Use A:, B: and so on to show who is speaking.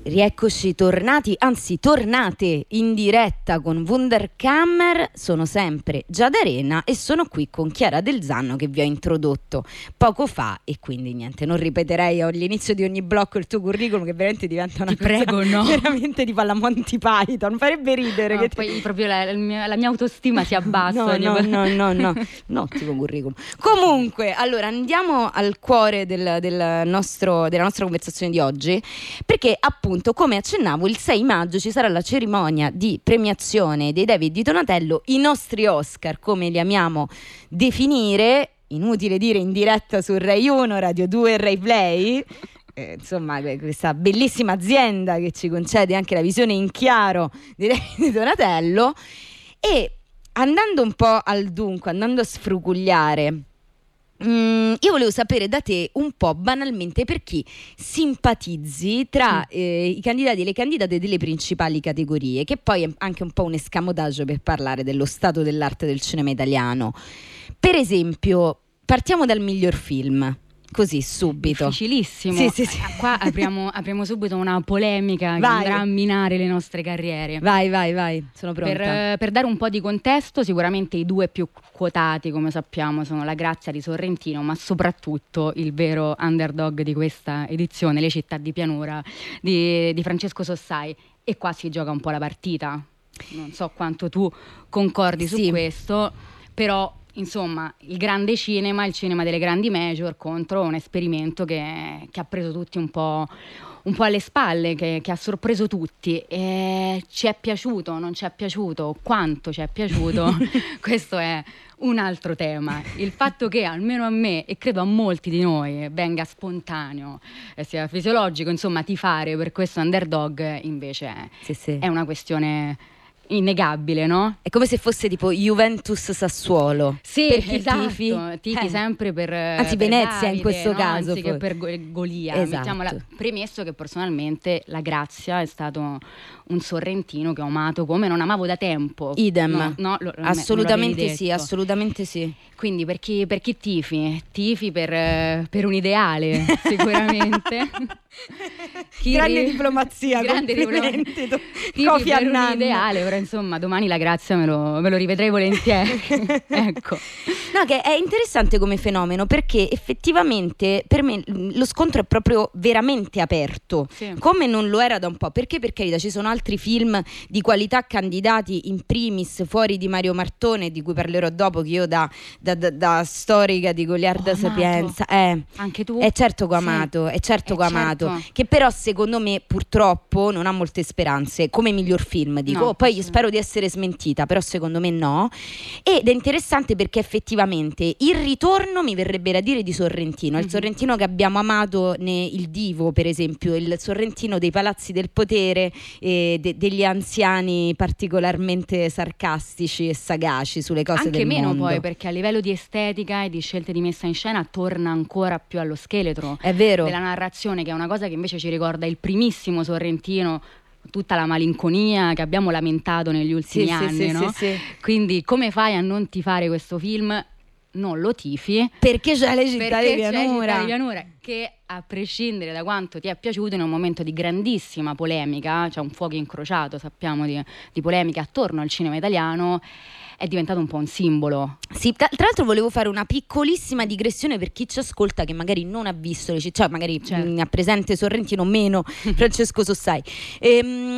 A: Rieccoci tornati, anzi tornate in diretta con Wunderkammer. Sono sempre Giada Arena e sono qui con Chiara Del Zanno che vi ho introdotto poco fa e quindi niente, non ripeterei all'inizio di ogni blocco il tuo curriculum che veramente diventa una
B: cosa prego, no.
A: veramente tipo alla Monty Python, farebbe ridere.
B: No, che poi proprio la mia autostima si abbassa.
A: No, ottimo curriculum. Comunque, allora andiamo al cuore della nostra conversazione di oggi, perché appunto, come accennavo, il 6 maggio ci sarà la cerimonia di premiazione dei David di Donatello, i nostri Oscar, come li amiamo definire, inutile dire in diretta su Rai 1, Radio 2 e Rai Play. Insomma, questa bellissima azienda che ci concede anche la visione in chiaro di David di Donatello. E andando un po' al dunque, andando a sfrugugliare, io volevo sapere da te un po' banalmente per chi simpatizzi tra i candidati e le candidate delle principali categorie, che poi è anche un po' un escamotage per parlare dello stato dell'arte del cinema italiano. Per esempio, partiamo dal miglior film. Così subito.
B: Difficilissimo.
A: Sì.
B: Qua apriamo subito una polemica che andrà a minare le nostre carriere.
A: Vai, sono pronta.
B: Per dare un po' di contesto, sicuramente i due più quotati, come sappiamo, sono La Grazia di Sorrentino, ma soprattutto il vero underdog di questa edizione, Le città di pianura di Francesco Sossai. E qua si gioca un po' la partita. Non so quanto tu concordi su questo, però insomma, il grande cinema, il cinema delle grandi major contro un esperimento che ha preso tutti un po' alle spalle, che ha sorpreso tutti. E ci è piaciuto, non ci è piaciuto, quanto ci è piaciuto? Questo è un altro tema. Il fatto che almeno a me, e credo a molti di noi, venga spontaneo, sia fisiologico, insomma, tifare per questo underdog, invece è una questione innegabile, no?
A: È come se fosse tipo Juventus Sassuolo.
B: Sì,
A: per
B: esatto,
A: tifi
B: sempre per
A: anzi
B: per
A: Venezia
B: Davide,
A: in questo
B: no?
A: caso
B: anziché per Golia.
A: Esatto.
B: Premesso che personalmente La Grazia è stato un sorrentino che ho amato come non amavo da tempo.
A: Idem. Assolutamente sì.
B: Quindi per chi tifi per un ideale sicuramente.
A: Grande diplomazia,
B: complimenti. Tifi per un ideale, però insomma domani La Grazia me lo rivedrei volentieri. Ecco.
A: No, che è interessante come fenomeno, perché effettivamente per me lo scontro è proprio veramente aperto, come non lo era da un po', perché per carità ci sono altri film di qualità candidati, in primis Fuori di Mario Martone, di cui parlerò dopo, che io da storica di Goliarda Sapienza
B: anche tu?
A: È certo che ho amato, che però secondo me purtroppo non ha molte speranze come miglior film, dico.
B: No,
A: poi spero di essere smentita, però secondo me no. Ed è interessante perché effettivamente il ritorno, mi verrebbe da dire, di Sorrentino, il Sorrentino che abbiamo amato Il Divo, per esempio, il Sorrentino dei palazzi del potere, degli anziani particolarmente sarcastici e sagaci sulle cose
B: anche
A: del
B: meno
A: mondo.
B: Poi perché a livello di estetica e di scelte di messa in scena torna ancora più allo scheletro,
A: è vero,
B: della narrazione, che è una cosa che invece ci ricorda il primissimo Sorrentino, tutta la malinconia che abbiamo lamentato negli ultimi anni, no?
A: Sì.
B: Quindi come fai a non tifare questo film? Non lo tifi
A: perché c'è Le città di pianura,
B: che a prescindere da quanto ti è piaciuto, in un momento di grandissima polemica, c'è un fuoco incrociato, sappiamo, di polemica attorno al cinema italiano, è diventato un po' un simbolo.
A: Sì, tra l'altro volevo fare una piccolissima digressione per chi ci ascolta che magari non ha visto cioè magari ha presente Sorrentino meno Francesco Sossai.